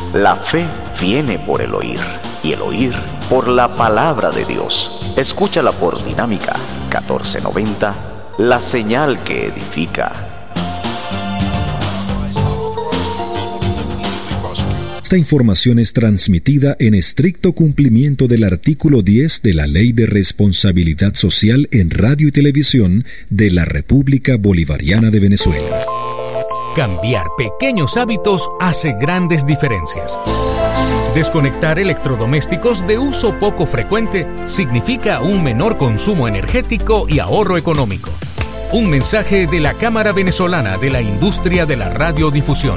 La fe viene por el oír, y el oír por la palabra de Dios. Escúchala por Dinámica 1490, la señal que edifica. Esta información es transmitida en estricto cumplimiento del artículo 10 de la Ley de Responsabilidad Social en Radio y Televisión de la República Bolivariana de Venezuela. Cambiar pequeños hábitos hace grandes diferencias. Desconectar electrodomésticos de uso poco frecuente significa un menor consumo energético y ahorro económico. Un mensaje de la Cámara Venezolana de la Industria de la Radiodifusión.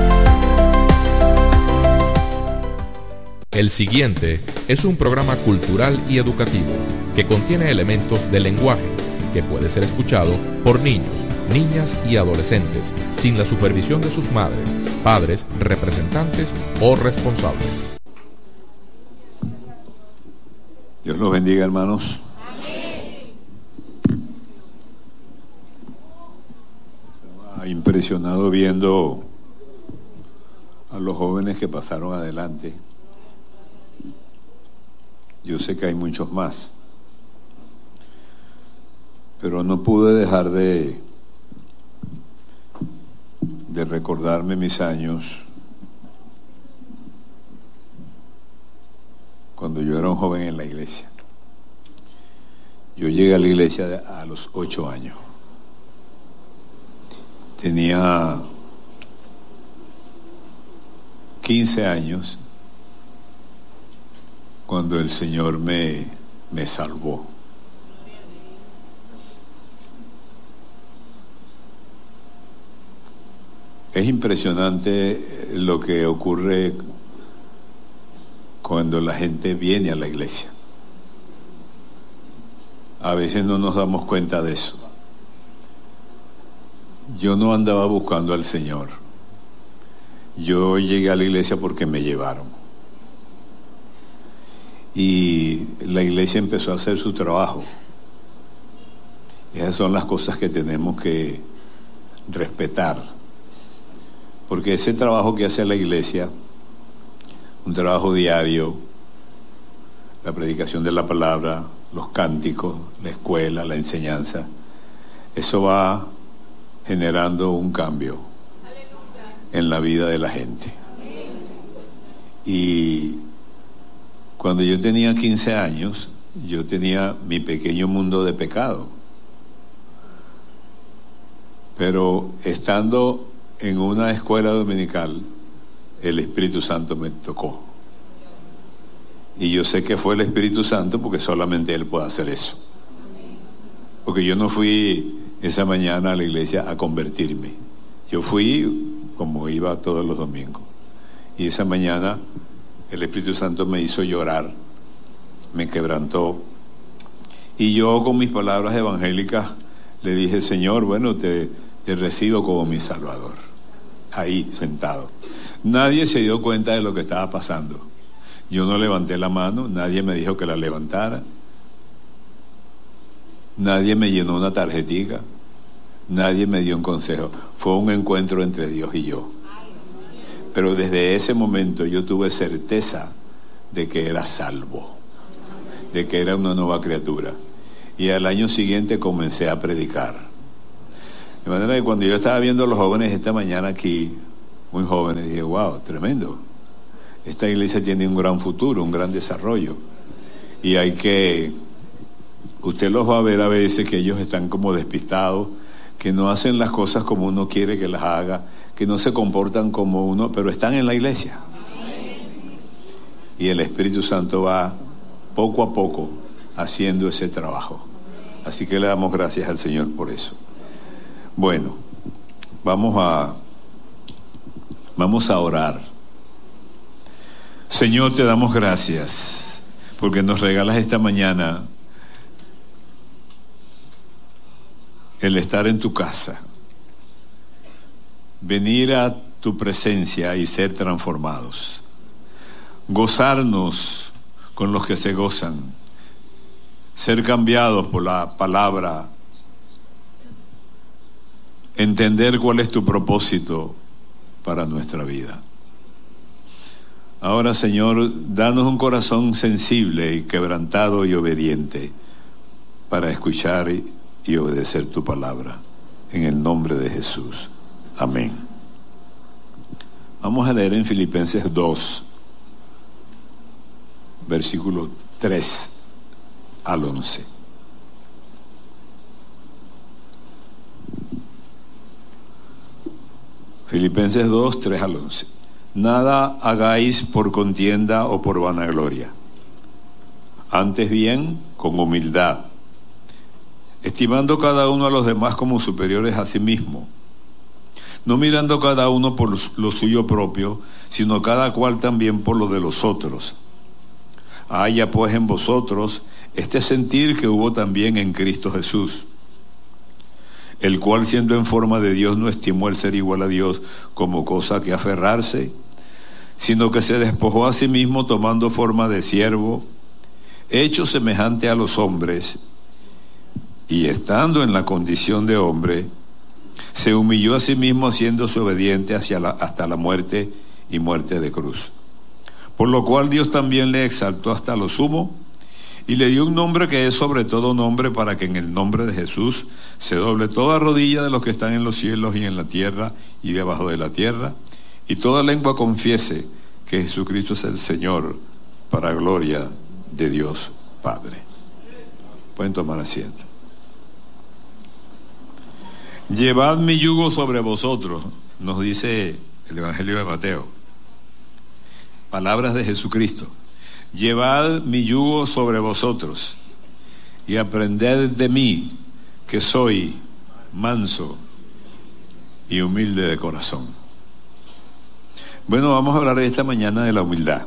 El siguiente es un programa cultural y educativo que contiene elementos del lenguaje que puede ser escuchado por niños, niñas y adolescentes sin la supervisión de sus madres, padres, representantes o responsables. Dios los bendiga, hermanos. Amén. Estaba impresionado viendo a los jóvenes que pasaron adelante. Yo sé que hay muchos más, pero no pude dejar de recordarme mis años cuando yo era un joven en la iglesia. Yo llegué a la iglesia a los 8 años. Tenía 15 años cuando el Señor me salvó. Es impresionante lo que ocurre cuando la gente viene a la iglesia. A veces no nos damos cuenta de eso. Yo no andaba buscando al Señor. Yo llegué a la iglesia porque me llevaron. Y la iglesia empezó a hacer su trabajo. Esas son las cosas que tenemos que respetar. Porque ese trabajo que hace la iglesia, un trabajo diario, la predicación de la palabra, los cánticos, la escuela, la enseñanza, eso va generando un cambio en la vida de la gente. Y cuando yo tenía 15 años, yo tenía mi pequeño mundo de pecado. Pero estando en una escuela dominical, el Espíritu Santo me tocó. Y yo sé que fue el Espíritu Santo porque solamente Él puede hacer eso. Porque yo no fui esa mañana a la iglesia a convertirme. Yo fui como iba todos los domingos. Y esa mañana el Espíritu Santo me hizo llorar, me quebrantó. Y yo con mis palabras evangélicas le dije: Señor, bueno, te recibo como mi Salvador. Ahí, sentado. Nadie se dio cuenta de lo que estaba pasando. Yo no levanté la mano, nadie me dijo que la levantara. Nadie me llenó una tarjetica. Nadie me dio un consejo. Fue un encuentro entre Dios y yo. Pero desde ese momento yo tuve certeza de que era salvo, de que era una nueva criatura. Y al año siguiente comencé a predicar. De manera que cuando yo estaba viendo a los jóvenes esta mañana aquí, muy jóvenes, dije: wow, tremendo. Esta iglesia tiene un gran futuro, un gran desarrollo. Y usted los va a ver a veces que ellos están como despistados, que no hacen las cosas como uno quiere que las haga, que no se comportan como uno, pero están en la iglesia. Y el Espíritu Santo va poco a poco haciendo ese trabajo. Así que le damos gracias al Señor por eso. Bueno, vamos a orar. Señor, te damos gracias porque nos regalas esta mañana el estar en tu casa, venir a tu presencia y ser transformados, gozarnos con los que se gozan, ser cambiados por la palabra, entender cuál es tu propósito para nuestra vida. Ahora, Señor, danos un corazón sensible y quebrantado y obediente para escuchar y obedecer tu palabra. En el nombre de Jesús. Amén. Vamos a leer en Filipenses 2, versículo 3 al 11. Filipenses 2, 3 al 11. Nada hagáis por contienda o por vanagloria. Antes bien, con humildad, estimando cada uno a los demás como superiores a sí mismo, no mirando cada uno por lo suyo propio, sino cada cual también por lo de los otros. Haya pues en vosotros este sentir que hubo también en Cristo Jesús, el cual siendo en forma de Dios no estimó el ser igual a Dios como cosa que aferrarse, sino que se despojó a sí mismo tomando forma de siervo, hecho semejante a los hombres, y estando en la condición de hombre, se humilló a sí mismo haciéndose obediente hasta la muerte y muerte de cruz. Por lo cual Dios también le exaltó hasta lo sumo y le dio un nombre que es sobre todo nombre, para que en el nombre de Jesús se doble toda rodilla de los que están en los cielos y en la tierra y debajo de la tierra, y toda lengua confiese que Jesucristo es el Señor, para gloria de Dios Padre. Pueden tomar asiento. Llevad mi yugo sobre vosotros, nos dice el Evangelio de Mateo. Palabras de Jesucristo. Llevad mi yugo sobre vosotros y aprended de mí, que soy manso y humilde de corazón. Bueno, vamos a hablar esta mañana de la humildad.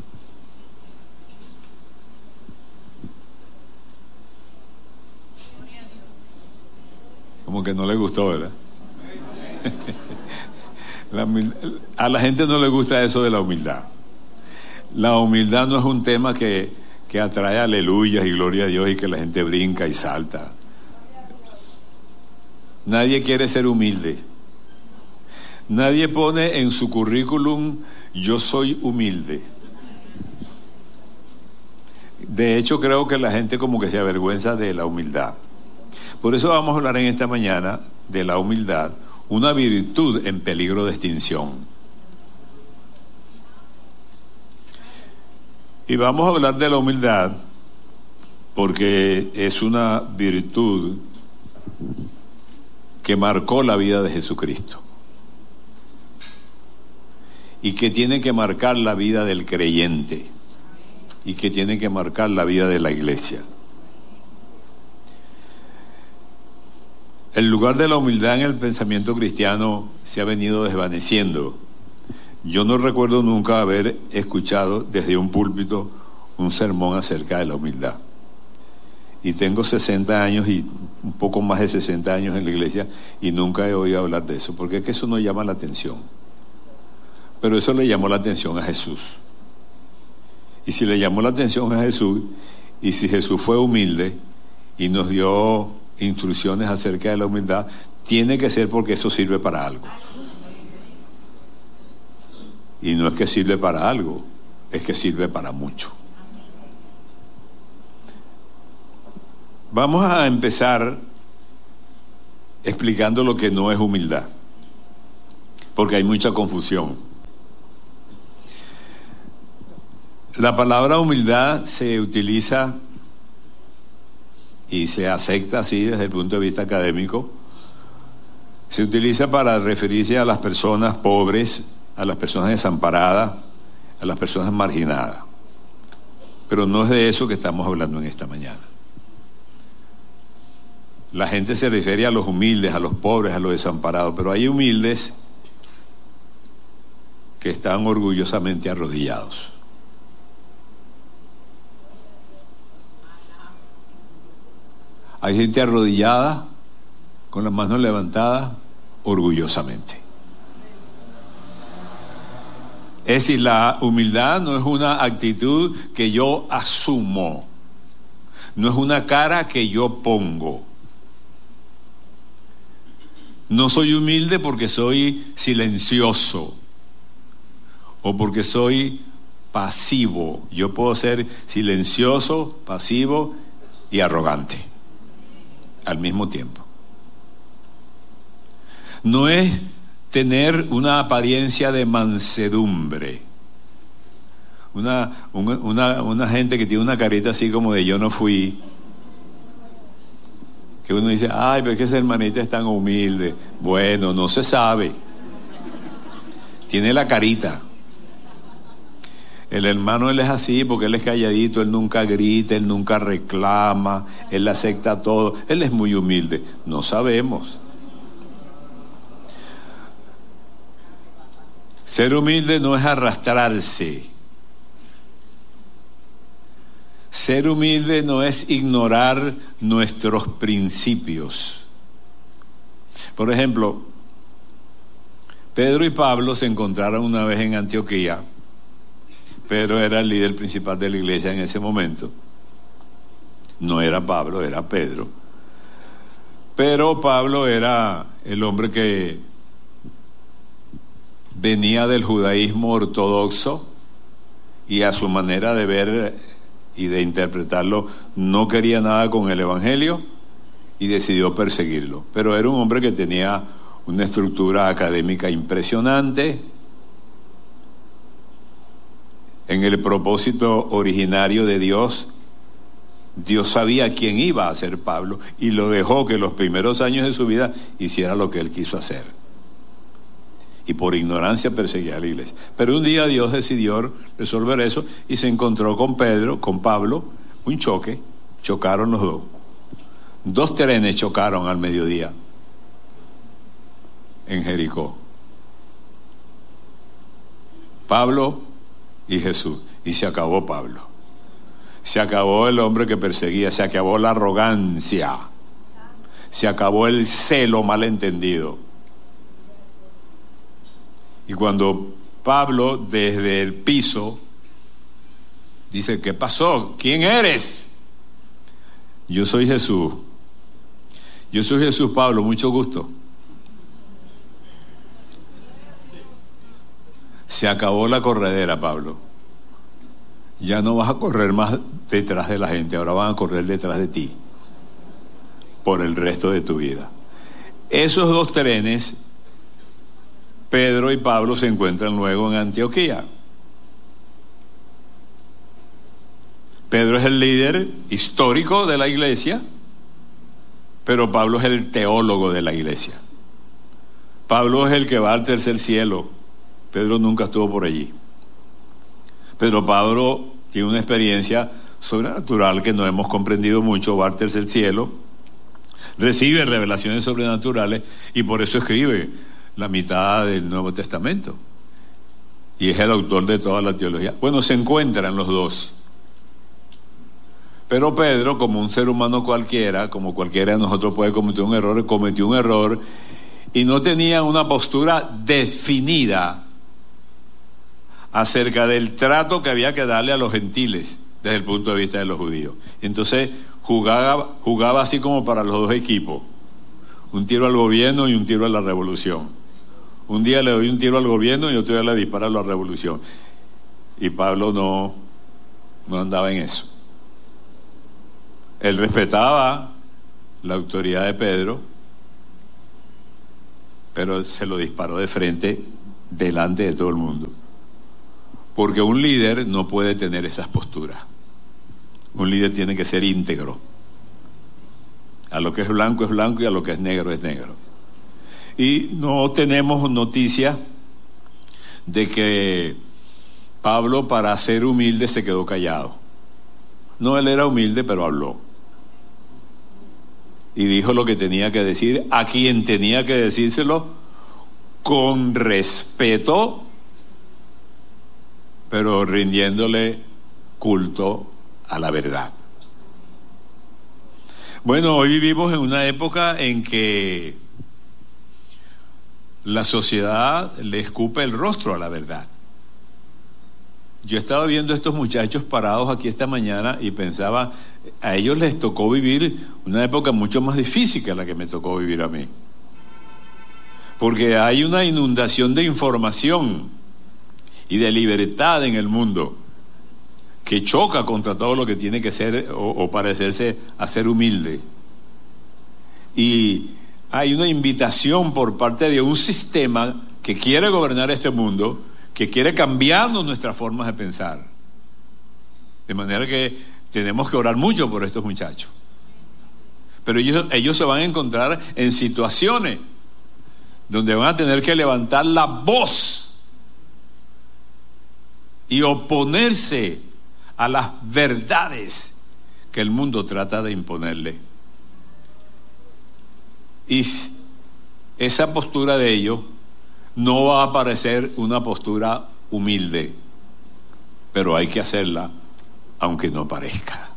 Como que no le gustó, ¿verdad? A la gente no le gusta eso de la humildad. La humildad no es un tema que atrae aleluyas y gloria a Dios y que la gente brinca y salta. Nadie quiere ser humilde. Nadie pone en su currículum: yo soy humilde. De hecho, creo que la gente como que se avergüenza de la humildad. Por eso vamos a hablar en esta mañana de la humildad, una virtud en peligro de extinción. Y vamos a hablar de la humildad porque es una virtud que marcó la vida de Jesucristo y que tiene que marcar la vida del creyente y que tiene que marcar la vida de la iglesia. El lugar de la humildad en el pensamiento cristiano se ha venido desvaneciendo. Yo no recuerdo nunca haber escuchado desde un púlpito un sermón acerca de la humildad. Y tengo 60 años y un poco más de 60 años en la iglesia y nunca he oído hablar de eso, porque es que eso no llama la atención. Pero eso le llamó la atención a Jesús. Y si le llamó la atención a Jesús, y si Jesús fue humilde y nos dio instrucciones acerca de la humildad, tiene que ser porque eso sirve para algo. Y no es que sirve para algo, es que sirve para mucho. Vamos a empezar explicando lo que no es humildad, porque hay mucha confusión. La palabra humildad se utiliza y se acepta así desde el punto de vista académico. Se utiliza para referirse a las personas pobres, a las personas desamparadas, a las personas marginadas. Pero no es de eso que estamos hablando en esta mañana. La gente se refiere a los humildes, a los pobres, a los desamparados, pero hay humildes que están orgullosamente arrodillados. Hay gente arrodillada, con las manos levantadas, orgullosamente. Es decir, la humildad no es una actitud que yo asumo, no es una cara que yo pongo. No soy humilde porque soy silencioso o porque soy pasivo. Yo puedo ser silencioso, pasivo y arrogante al mismo tiempo. No es tener una apariencia de mansedumbre. Una gente que tiene una carita así como de yo no fui, que uno dice, ay, pero es que esa hermanita es tan humilde. Bueno, no se sabe. Tiene la carita. El hermano, él es así porque él es calladito, él nunca grita, él nunca reclama, él acepta todo, él es muy humilde. No sabemos. Ser humilde no es arrastrarse. Ser humilde no es ignorar nuestros principios. Por ejemplo, Pedro y Pablo se encontraron una vez en Antioquía. Pedro era el líder principal de la iglesia en ese momento. No era Pablo, era Pedro. Pero Pablo era el hombre que venía del judaísmo ortodoxo y a su manera de ver y de interpretarlo no quería nada con el evangelio y decidió perseguirlo. Pero era un hombre que tenía una estructura académica impresionante. En el propósito originario de Dios, Dios sabía quién iba a ser Pablo y lo dejó que los primeros años de su vida hiciera lo que él quiso hacer. Y por ignorancia perseguía a la iglesia. Pero un día Dios decidió resolver eso y se encontró con Pablo, un choque, chocaron los dos. 2 trenes chocaron al mediodía en Jericó. Pablo y Jesús. Y se acabó Pablo. Se acabó el hombre que perseguía, se acabó la arrogancia, se acabó el celo malentendido. Y cuando Pablo desde el piso dice, ¿qué pasó? ¿Quién eres? Yo soy Jesús. Yo soy Jesús, Pablo, mucho gusto. Se acabó la corredera, Pablo. Ya no vas a correr más detrás de la gente, ahora van a correr detrás de ti por el resto de tu vida. Esos 2 trenes, Pedro y Pablo, se encuentran luego en Antioquía. Pedro es el líder histórico de la iglesia, pero Pablo es el teólogo de la iglesia. Pablo es el que va al tercer cielo. Pedro nunca estuvo por allí. Pero Pablo tiene una experiencia sobrenatural que no hemos comprendido mucho, va al tercer cielo, recibe revelaciones sobrenaturales y por eso escribe la mitad del Nuevo Testamento. Y es el autor de toda la teología. Bueno, se encuentran los dos. Pero Pedro, como un ser humano cualquiera, como cualquiera de nosotros puede cometer un error, cometió un error y no tenía una postura definida acerca del trato que había que darle a los gentiles desde el punto de vista de los judíos. Entonces jugaba así como para los 2 equipos, un tiro al gobierno y un tiro a la revolución. Un día le doy un tiro al gobierno y otro día le disparo a la revolución. Y Pablo no andaba en eso. Él respetaba la autoridad de Pedro, pero se lo disparó de frente delante de todo el mundo. Porque un líder no puede tener esas posturas. Un líder tiene que ser íntegro. A lo que es blanco y a lo que es negro. Y no tenemos noticia de que Pablo, para ser humilde, se quedó callado. No, él era humilde, pero habló. Y dijo lo que tenía que decir a quien tenía que decírselo, con respeto, pero rindiéndole culto a la verdad. Bueno, hoy vivimos en una época en que la sociedad le escupe el rostro a la verdad. Yo estaba viendo a estos muchachos parados aquí esta mañana y pensaba, a ellos les tocó vivir una época mucho más difícil que la que me tocó vivir a mí. Porque hay una inundación de información y de libertad en el mundo. que choca contra todo lo que tiene que ser o parecerse a ser humilde. Y hay una invitación por parte de un sistema que quiere gobernar este mundo, que quiere cambiarnos nuestras formas de pensar. De manera que tenemos que orar mucho por estos muchachos. Pero ellos se van a encontrar en situaciones donde van a tener que levantar la voz y oponerse a las verdades que el mundo trata de imponerle. Y esa postura de ellos no va a parecer una postura humilde, pero hay que hacerla aunque no parezca.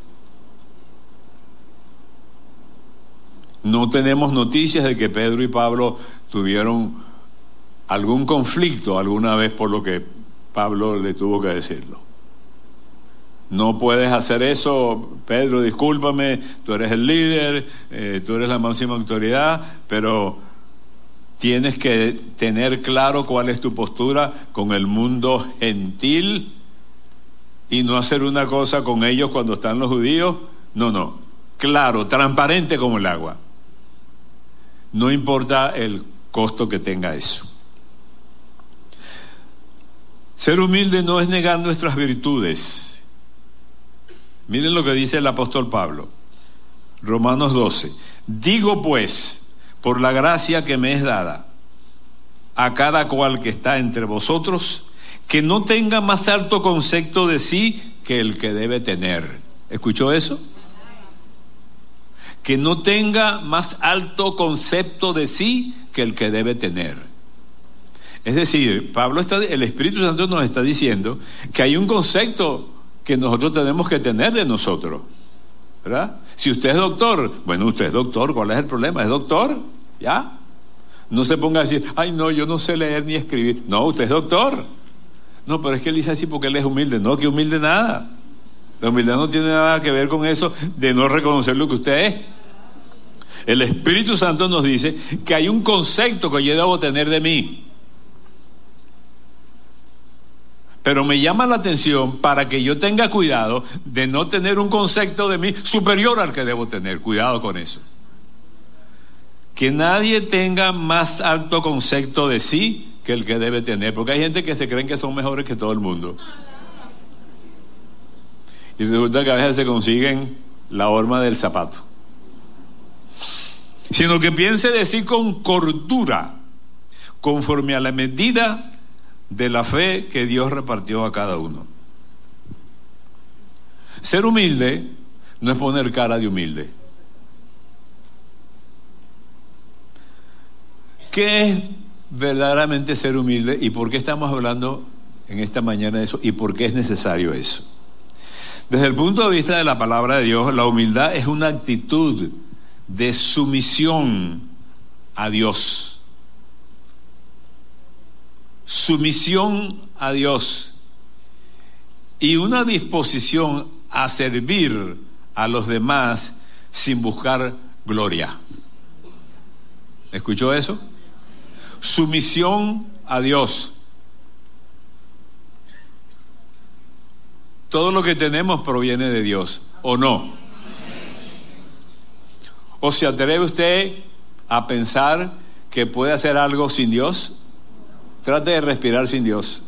No tenemos noticias de que Pedro y Pablo tuvieron algún conflicto alguna vez por lo que Pablo le tuvo que decirlo. No puedes hacer eso, Pedro, discúlpame, tú eres el líder, tú eres la máxima autoridad, pero tienes que tener claro cuál es tu postura con el mundo gentil y no hacer una cosa con ellos cuando están los judíos. No, claro, transparente como el agua. No importa el costo que tenga eso. Ser humilde no es negar nuestras virtudes. Miren lo que dice el apóstol Pablo, Romanos 12. Digo pues, por la gracia que me es dada, a cada cual que está entre vosotros, que no tenga más alto concepto de sí que el que debe tener. ¿Escuchó eso? Que no tenga más alto concepto de sí que el que debe tener. Es decir, el Espíritu Santo nos está diciendo que hay un concepto que nosotros tenemos que tener de nosotros, ¿verdad? Si usted es doctor, bueno, usted es doctor, ¿cuál es el problema? ¿Es doctor? ¿Ya? No se ponga a decir, ay no, yo no sé leer ni escribir. No, usted es doctor. No, pero es que él dice así porque él es humilde. No, que humilde nada. La humildad no tiene nada que ver con eso de no reconocer lo que usted es. El Espíritu Santo nos dice que hay un concepto que yo debo tener de mí. Pero me llama la atención para que yo tenga cuidado de no tener un concepto de mí superior al que debo tener. Cuidado con eso. Que nadie tenga más alto concepto de sí que el que debe tener. Porque hay gente que se creen que son mejores que todo el mundo. Y resulta que a veces se consiguen la horma del zapato. Sino que piense de sí con cordura, conforme a la medida de la fe que Dios repartió a cada uno. Ser humilde no es poner cara de humilde. ¿Qué es verdaderamente ser humilde y por qué estamos hablando en esta mañana de eso y por qué es necesario eso? Desde el punto de vista de la palabra de Dios, la humildad es una actitud de sumisión a Dios. Sumisión a Dios y una disposición a servir a los demás sin buscar gloria. ¿Escuchó eso? Sumisión a Dios. Todo lo que tenemos proviene de Dios, ¿o no? ¿O se atreve usted a pensar que puede hacer algo sin Dios? Trate de respirar sin Dios.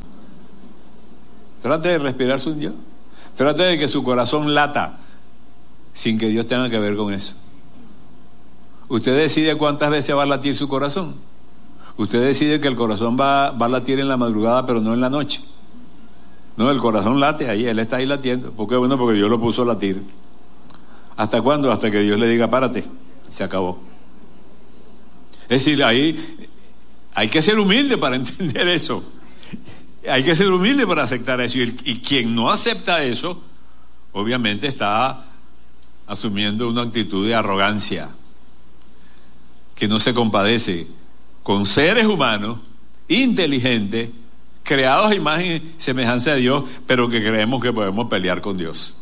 Trate de respirar sin Dios. Trate de que su corazón lata sin que Dios tenga que ver con eso. Usted decide cuántas veces va a latir su corazón. Usted decide que el corazón va a latir en la madrugada, pero no en la noche. No, el corazón late ahí, él está ahí latiendo. ¿Por qué? Bueno, porque Dios lo puso a latir. ¿Hasta cuándo? Hasta que Dios le diga, párate. Se acabó. Es decir, ahí hay que ser humilde para entender eso. Hay que ser humilde para aceptar eso. Y quien no acepta eso, obviamente está asumiendo una actitud de arrogancia, que no se compadece con seres humanos, inteligentes, creados a imagen y semejanza de Dios, pero que creemos que podemos pelear con Dios.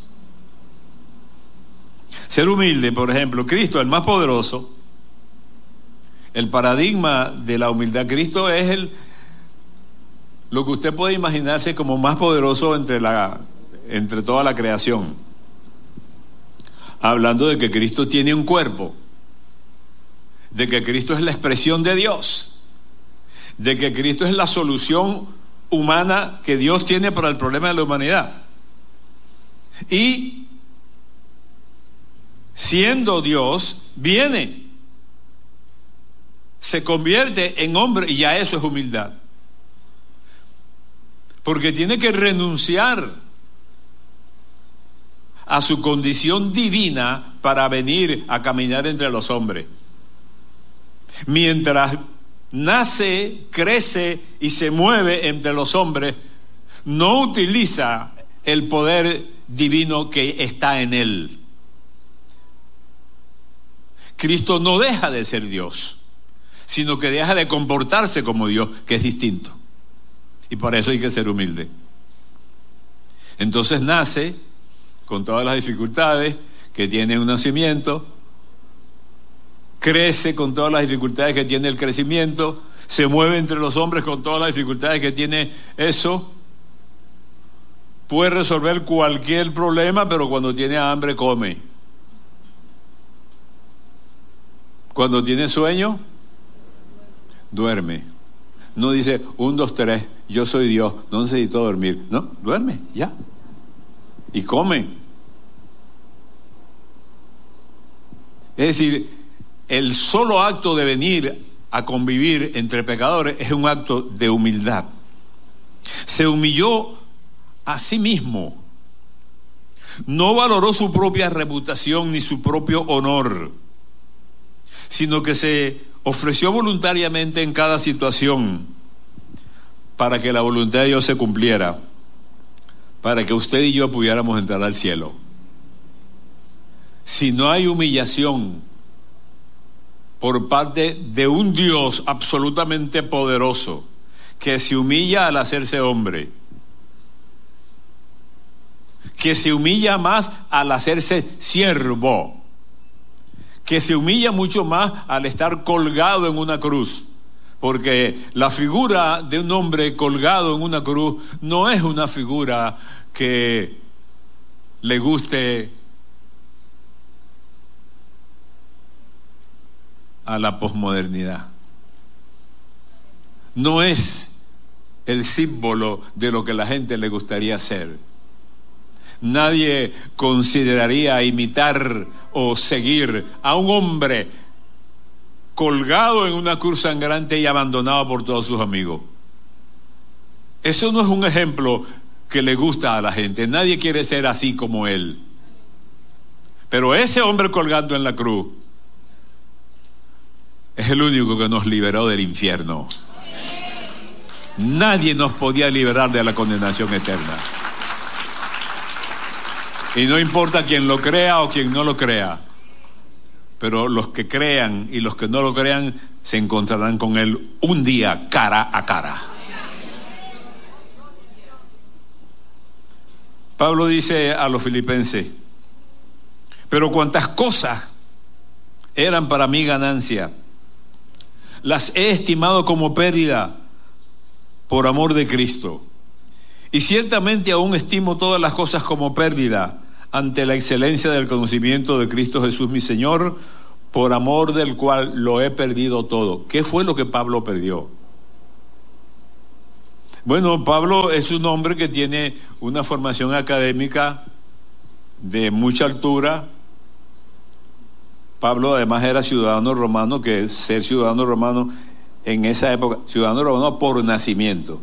Ser humilde, por ejemplo, Cristo, el más poderoso, el paradigma de la humildad. Cristo es lo que usted puede imaginarse como más poderoso entre entre toda la creación, hablando de que Cristo tiene un cuerpo, de que Cristo es la expresión de Dios, de que Cristo es la solución humana que Dios tiene para el problema de la humanidad. Y siendo Dios, viene, se convierte en hombre, y ya eso es humildad. Porque tiene que renunciar a su condición divina para venir a caminar entre los hombres. Mientras nace, crece y se mueve entre los hombres, no utiliza el poder divino que está en él. Cristo no deja de ser Dios, sino que deja de comportarse como Dios, que es distinto. Y para eso hay que ser humilde. Entonces nace con todas las dificultades que tiene un nacimiento, crece con todas las dificultades que tiene el crecimiento, se mueve entre los hombres con todas las dificultades que tiene eso, puede resolver cualquier problema, pero cuando tiene hambre come. Cuando tiene sueño, duerme. No dice 1, 2, 3, yo soy Dios, no necesito dormir. No, duerme, ya. Y come. Es decir, el solo acto de venir a convivir entre pecadores es un acto de humildad. Se humilló a sí mismo. No valoró su propia reputación ni su propio honor, sino que se ofreció voluntariamente en cada situación para que la voluntad de Dios se cumpliera, para que usted y yo pudiéramos entrar al cielo. Si no hay humillación por parte de un Dios absolutamente poderoso, que se humilla al hacerse hombre, que se humilla más al hacerse siervo, que se humilla mucho más al estar colgado en una cruz, porque la figura de un hombre colgado en una cruz no es una figura que le guste a la posmodernidad. No es el símbolo de lo que la gente le gustaría ser. Nadie consideraría imitar o seguir a un hombre colgado en una cruz sangrante y abandonado por todos sus amigos. Eso no es un ejemplo que le gusta a la gente. Nadie quiere ser así como él. Pero ese hombre colgando en la cruz es el único que nos liberó del infierno. Nadie nos podía liberar de la condenación eterna. Y no importa quién lo crea o quién no lo crea, pero los que crean y los que no lo crean se encontrarán con él un día cara a cara. Pablo dice a los filipenses: pero cuantas cosas eran para mí ganancia, las he estimado como pérdida por amor de Cristo. Y ciertamente aún estimo todas las cosas como pérdida ante la excelencia del conocimiento de Cristo Jesús mi Señor, por amor del cual lo he perdido todo. ¿Qué fue lo que Pablo perdió? Bueno, Pablo es un hombre que tiene una formación académica de mucha altura. Pablo además era ciudadano romano, que ser ciudadano romano en esa época, ciudadano romano por nacimiento,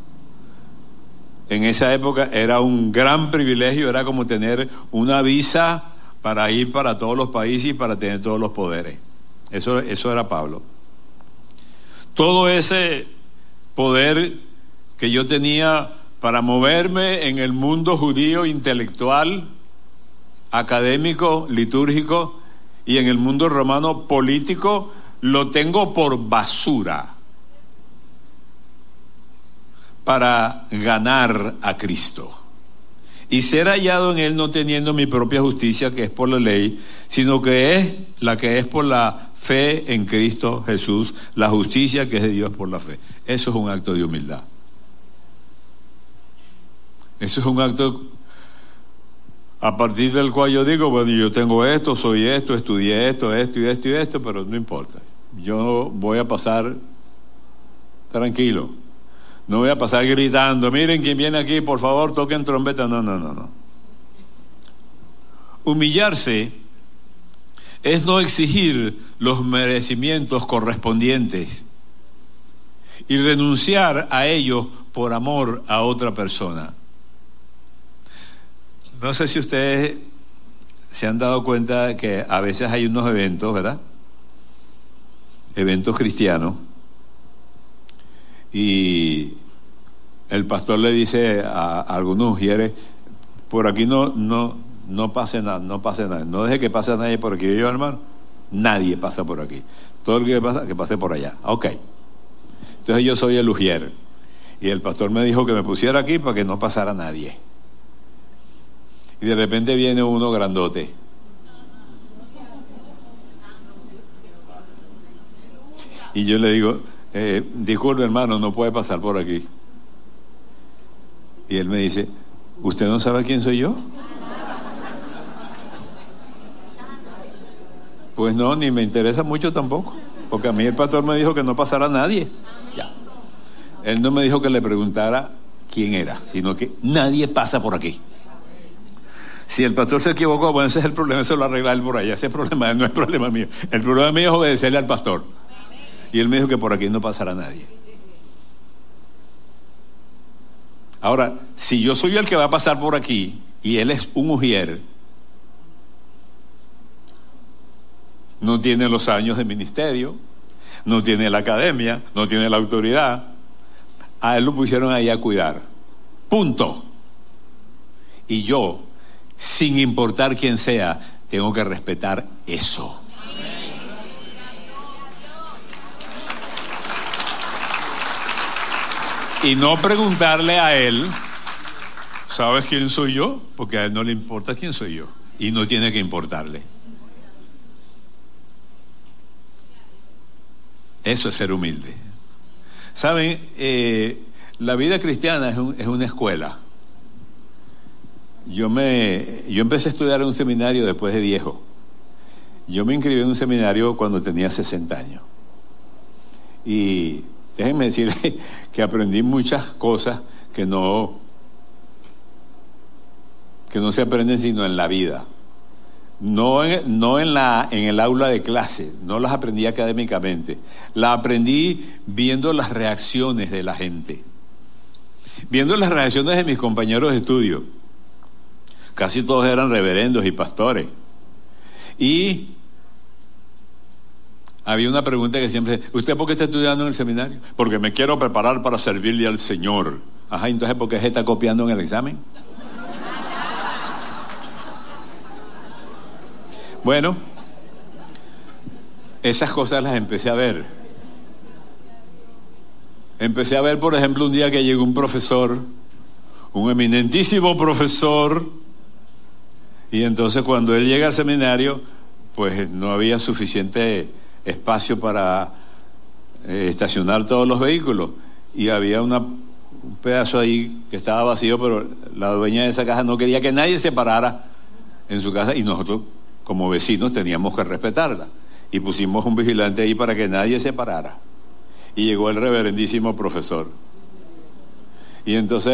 en esa época era un gran privilegio, era como tener una visa para ir para todos los países y para tener todos los poderes. Eso era Pablo. Todo ese poder que yo tenía para moverme en el mundo judío intelectual, académico, litúrgico, y en el mundo romano político, lo tengo por basura para ganar a Cristo y ser hallado en él, no teniendo mi propia justicia, que es por la ley, sino que es la que es por la fe en Cristo Jesús, la justicia que es de Dios por la fe. Eso es un acto de humildad. Eso es un acto a partir del cual yo digo, bueno, yo tengo esto, soy esto, estudié esto, pero no importa. Yo voy a pasar tranquilo. No voy a pasar gritando, miren quién viene aquí, por favor, toquen trompeta. No. Humillarse es no exigir los merecimientos correspondientes y renunciar a ellos por amor a otra persona. No sé si ustedes se han dado cuenta que a veces hay unos eventos, ¿verdad? Eventos cristianos. Y el pastor le dice a algunos ujieres, por aquí no pase nada. No deje que pase nadie por aquí. Yo, hermano, nadie pasa por aquí. Todo el que pase por allá. Ok. Entonces yo soy el ujier. Y el pastor me dijo que me pusiera aquí para que no pasara nadie. Y de repente viene uno grandote. Y yo le digo, disculpe hermano, no puede pasar por aquí. Y él me dice, ¿usted no sabe quién soy yo? Pues no, ni me interesa mucho tampoco, porque a mí el pastor me dijo que no pasara nadie. Ya. Él no me dijo que le preguntara quién era, sino que nadie pasa por aquí. Si el pastor se equivocó, bueno, ese es el problema, eso lo arregla él por allá. Ese problema no es problema mío. El problema mío es obedecerle al pastor. Y él me dijo que por aquí no pasará nadie. Ahora, si yo soy el que va a pasar por aquí y él es un ujier, no tiene los años de ministerio, no tiene la academia, no tiene la autoridad, a él lo pusieron ahí a cuidar. Punto. Y yo, sin importar quién sea, tengo que respetar eso. Y no preguntarle a él, ¿sabes quién soy yo? Porque a él no le importa quién soy yo. Y no tiene que importarle. Eso es ser humilde. ¿Saben? La vida cristiana es una escuela. Yo empecé a estudiar en un seminario después de viejo. Yo me inscribí en un seminario cuando tenía 60 años. Y déjenme decirles que aprendí muchas cosas que no se aprenden sino en la vida. No en el aula de clase, no las aprendí académicamente. Las aprendí viendo las reacciones de la gente. Viendo las reacciones de mis compañeros de estudio. Casi todos eran reverendos y pastores. Y había una pregunta que siempre, ¿usted por qué está estudiando en el seminario? Porque me quiero preparar para servirle al Señor. Ajá, entonces ¿por qué se está copiando en el examen? Bueno, esas cosas las empecé a ver. Empecé a ver, por ejemplo, un día que llegó un profesor, un eminentísimo profesor, y entonces cuando él llega al seminario, pues no había suficiente espacio para estacionar todos los vehículos, y había un pedazo ahí que estaba vacío, pero la dueña de esa casa no quería que nadie se parara en su casa, y nosotros como vecinos teníamos que respetarla, y pusimos un vigilante ahí para que nadie se parara. Y llegó el reverendísimo profesor, y entonces